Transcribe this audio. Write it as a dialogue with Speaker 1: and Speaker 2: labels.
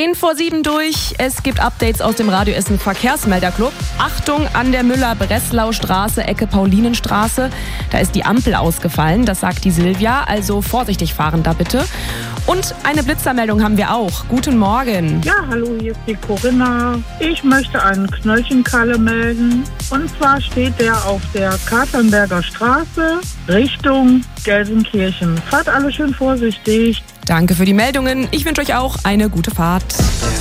Speaker 1: 6:10 durch. Es gibt Updates aus dem Radio Essen Verkehrsmelderclub. Achtung an der Müller-Breslau-Straße, Ecke Paulinenstraße. Da ist die Ampel ausgefallen, das sagt die Silvia. Also vorsichtig fahren da bitte. Und eine Blitzermeldung haben wir auch. Guten Morgen.
Speaker 2: Ja, hallo, hier ist die Corinna. Ich möchte einen Knöllchenkalle melden. Und zwar steht der auf der Katernberger Straße Richtung Gelsenkirchen. Fahrt alle schön vorsichtig.
Speaker 1: Danke für die Meldungen. Ich wünsche euch auch eine gute Fahrt.